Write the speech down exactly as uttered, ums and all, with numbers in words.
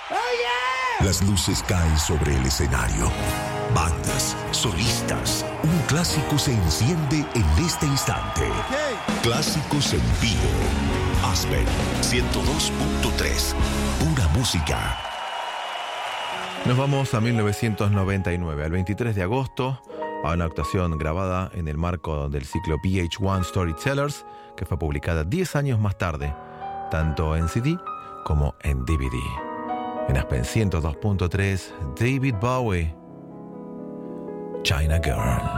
Las luces caen sobre el escenario. Bandas, solistas. Un clásico se enciende en este instante. Clásicos en vivo. Aspen ciento dos punto tres. Pura música. Nos vamos a mil novecientos noventa y nueve, al veintitrés de agosto, a una actuación grabada en el marco del ciclo V H uno Storytellers, que fue publicada diez años más tarde, tanto en C D como en D V D. En Aspen ciento dos punto tres, David Bowie, China Girl.